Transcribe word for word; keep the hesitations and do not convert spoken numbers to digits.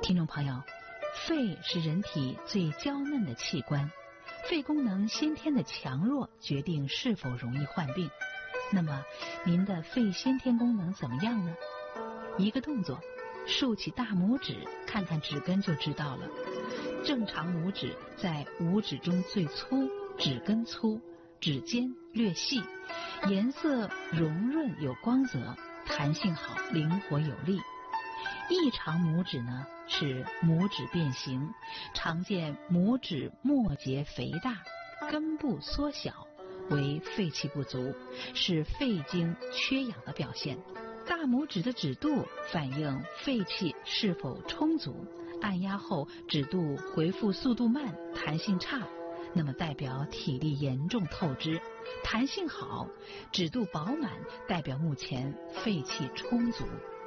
听众朋友，肺是人体最娇嫩的器官，肺功能先天的强弱决定是否容易患病。那么您的肺先天功能怎么样呢？一个动作，竖起大拇指，看看指根就知道了。正常拇指在五指中最粗，指根粗，指尖略细，颜色融润有光泽，弹性好，灵活有力。异常拇指呢是拇指变形，常见拇指末节肥大，根部缩小，为肺气不足，是肺经缺氧的表现。大拇指的指肚反映肺气是否充足，按压后指肚回复速度慢，弹性差，那么代表体力严重透支；弹性好，指肚饱满，代表目前肺气充足。